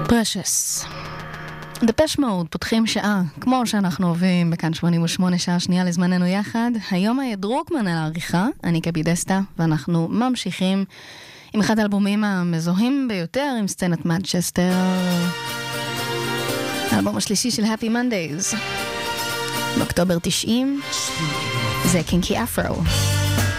Precious. דפש מוד, פותחים שעה, כמו שאנחנו אוהבים בכאן 88 שעה שנייה לזמננו יחד. היום היה דרוקמן על העריכה, אני קבי דסטה, ואנחנו ממשיכים עם אחד האלבומים המזוהים ביותר עם סצנת מנצ'סטר. האלבום השלישי של Happy Mondays, באוקטובר 90, זה קינקי אפרו.